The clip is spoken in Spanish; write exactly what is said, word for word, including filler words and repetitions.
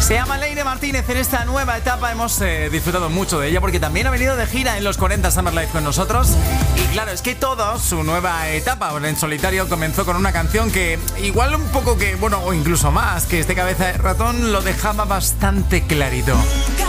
Se llama Leire Martínez. En esta nueva etapa hemos eh, disfrutado mucho de ella porque también ha venido de gira en los cuarenta Summer Live con nosotros. Y claro, es que todo su nueva etapa en solitario comenzó con una canción que igual un poco que, bueno, o incluso más, que este Cabeza de Ratón lo dejaba bastante clarito.